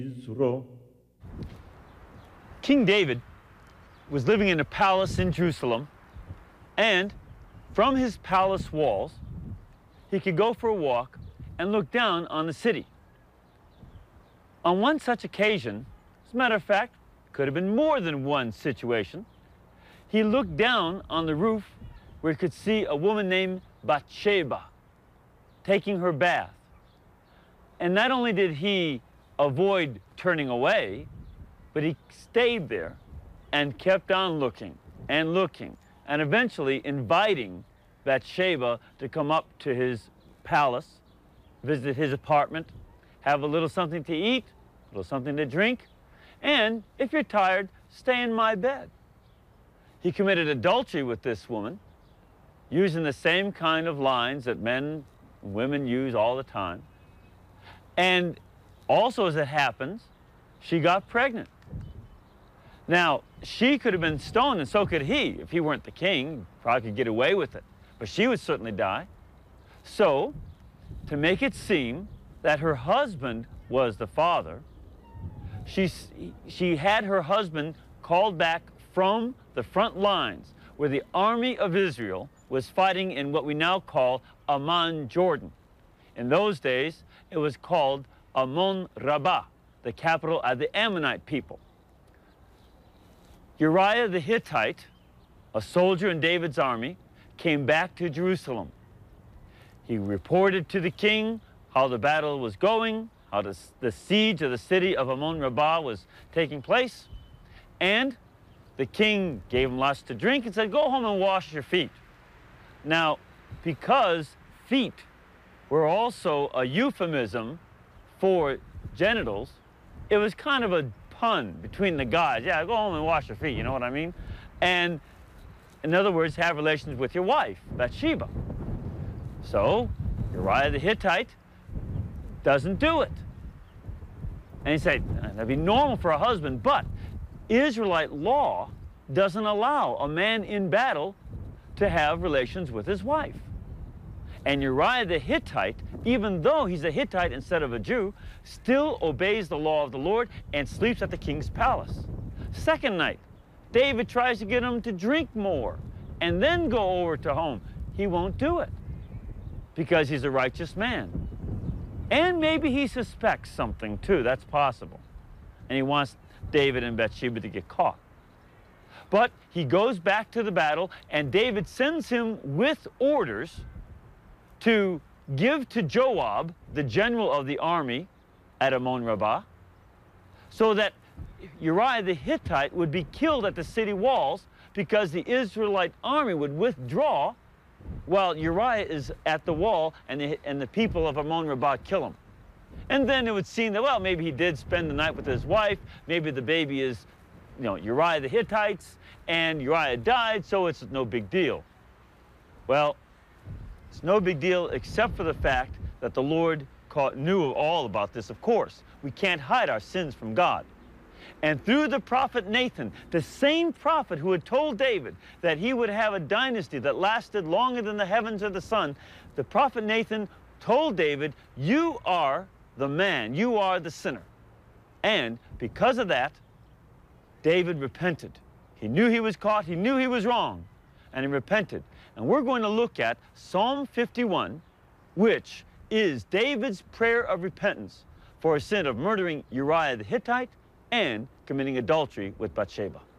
King David was living in a palace in Jerusalem, and from his palace walls, he could go for a walk and look down on the city. On one such occasion, as a matter of fact, could have been more than one situation, he looked down on the roof where he could see a woman named Bathsheba taking her bath. And not only did he avoid turning away, but he stayed there and kept on looking, and eventually inviting Bathsheba to come up to his palace, visit his apartment, have a little something to eat, a little something to drink, and if you're tired, stay in my bed. He committed adultery with this woman, using the same kind of lines that men and women use all the time. And also, as it happens, she got pregnant. Now, she could have been stoned, and so could he. If he weren't the king, probably could get away with it. But she would certainly die. So, to make it seem that her husband was the father, she had her husband called back from the front lines where the army of Israel was fighting in what we now call Amman, Jordan. In those days, it was called Ammon Rabbah, the capital of the Ammonite people. Uriah the Hittite, a soldier in David's army, came back to Jerusalem. He reported to the king how the battle was going, how the siege of the city of Ammon Rabbah was taking place, and the king gave him lots to drink and said, go home and wash your feet. Now, because feet were also a euphemism for genitals, it was kind of a pun between the guys. Yeah, go home and wash your feet, you know what I mean? And in other words, have relations with your wife, Bathsheba. So Uriah the Hittite doesn't do it. And he said, that'd be normal for a husband, but Israelite law doesn't allow a man in battle to have relations with his wife. And Uriah the Hittite, even though he's a Hittite instead of a Jew, still obeys the law of the Lord and sleeps at the king's palace. Second night, David tries to get him to drink more and then go over to home. He won't do it because he's a righteous man. And maybe he suspects something too, that's possible. And he wants David and Bathsheba to get caught. But he goes back to the battle, and David sends him with orders to give to Joab, the general of the army at Ammon Rabbah, so that Uriah the Hittite would be killed at the city walls because the Israelite army would withdraw while Uriah is at the wall and the people of Ammon Rabbah kill him. And then it would seem that, well, maybe he did spend the night with his wife, maybe the baby is, you know, Uriah the Hittite's, and Uriah died, so it's no big deal. Well, it's no big deal except for the fact that the Lord knew all about this, of course. We can't hide our sins from God. And through the prophet Nathan, the same prophet who had told David that he would have a dynasty that lasted longer than the heavens or the sun, the prophet Nathan told David, you are the man, you are the sinner. And because of that, David repented. He knew he was caught, he knew he was wrong, and he repented. And we're going to look at Psalm 51, which is David's prayer of repentance for a sin of murdering Uriah the Hittite and committing adultery with Bathsheba.